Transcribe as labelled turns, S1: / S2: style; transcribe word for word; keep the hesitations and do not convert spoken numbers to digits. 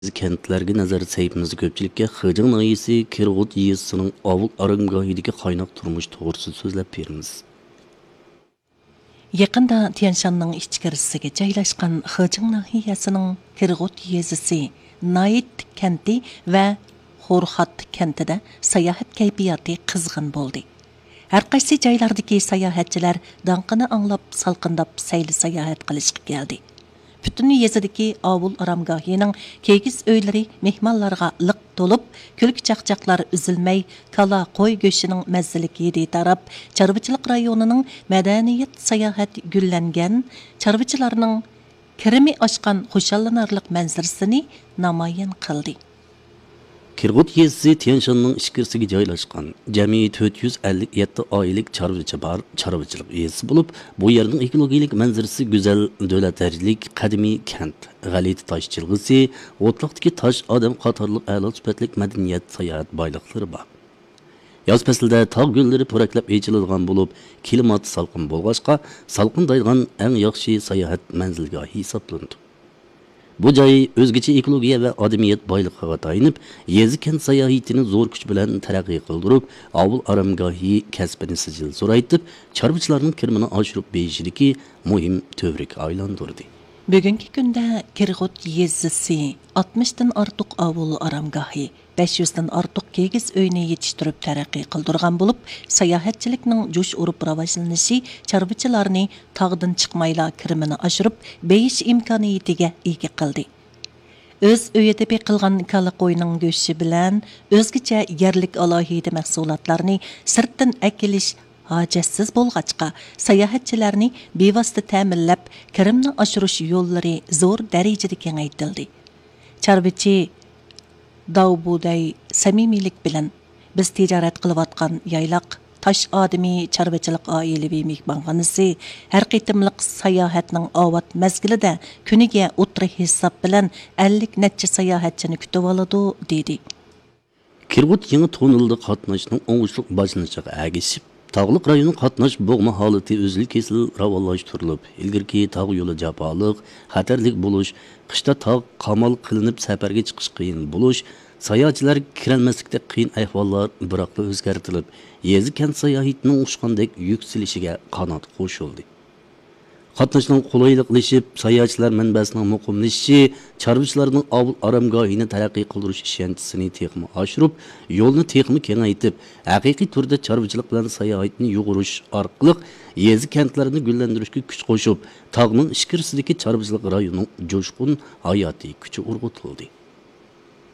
S1: Biz kentlarga nazar saytimiz ko'pchilikka Xijing noyisi Kirg'ut yezisining Ovul aramgohidagi qaynoq turmush to'g'risida so'zlab beramiz.
S2: Yaqında Tianshanning ichkarisiga joylashgan Xijing nahiyasining Kirg'ut yezisi, Nayit kenti va Xo'rxat kentida sayohat kayfiyati qizg'in bo'ldi. Har qaysi joylardagi sayohatchilar danqini anglab, salqindab sayli sayohat qilishga keldi. Bütün yezidagi Ovul aramgohining kegiz öylari mehmonlarga liq to'lib, kulk chaqchaqlar uzilmay, kala qo'y go'shining mazzalik yedi tarab, chorvachilik rayonining madaniyat sayohat gullangan, chorvachilarning kirimi oshgan xushallanarlik manzarasini namoyon qildi.
S1: Kirg'ut yezisi Tianshanning ichkarisiga joylashgan. Jami to'rt yuz ellik yetti oilik chorvachi bor, chorvachilik yezisi bo'lib, bu yerning ekologik manzarasi go'zal, davlat darajalik qadimiy kent. G'alati tosh chilg'isi, o'tliqdagi tosh odam qatorliq a'lo sifatlik madaniyat sayohat boyliqlari bor. Yoz faslida tog' gullari po'raklab echiladigan bo'lib, klimat salqin bo'lg'achqa, salqindaydigan eng yaxshi sayohat manzilgohi hisoblanadi. Bu joy o'zgacha ekologiya va odamiyat boyligiga tayinib, yezi kent sayohatini zo'r kuch bilan taraqqiy qildirib, Ovul aramgohi kasbini sijil zo'raytib, chorvachilarning kirmini oshirib berishidagi muhim tövrik aylantirdi.
S2: Bugungi kunda Kirg'ut yezisi oltmishdan ortiq Ovul aramgohi, besh yuzdan ortiq kegiz uyni yetishtirib taraqqiy qildirgan bo'lib, sayohatchilikning jo'sh urib rivojlanishi chorvachilarni tog'dan chiqmayla kirmini oshirib, beyish imkoniyatiga ega qildi. Öz uyida beqilgan kala qo'yning go'shti bilan o'zgacha yerlik alohida mahsulotlarni sirtdan akilish hajatsiz bo'lg'achqa, sayohatchilarni bevosita ta'minlab, kirimni oshirish yo'llari zo'r darajada kengaytirildi. Chorvachi davbuday samimiylik bilan biz tijorat qilayotgan yaylaq tosh odami chorvachilik oilaviy mehmonxonasi har qitimliq sayohatningovat mazgilida kuniga o'tri hisob bilan ellik necha sayohatchini kutib oladi dedi.
S1: Kirg'ut yangi to'nildi qatnashning o'ng'ishliq boshlanishiga ergashib, tog'liq rayonning qatnash bo'g'ma holati uzil-kesil ravonlashtirilib, ilgirki tog' yo'li jafoliq, xatarlik bo'lish, qishda tog' qamal qilinib safarga chiqish qiyin bo'lish, sayohatchilar kirolmaslikda qiyin ahvollar biroqla o'zgartirilib, yezi kent sayohatining ushqandek yuksilishiga qanot qo'shildi. Qatnashning qulayliqlashib, sayohatchilar manbasining muqimlashishi, chorvachilarning Ovul aramgohini taraqqiy qildirish ishonchisini texmi oshirib, yo'lni texmi kengaytib, haqiqiy turda chorvachilik bilan sayohatni yo'g'irish orqali yezi kentlarini gullantirishga kuch qo'shib, tog'ning ichkarisidagi chorvachilik rayonining jo'shqin hayotiy kuchi urg'utildi.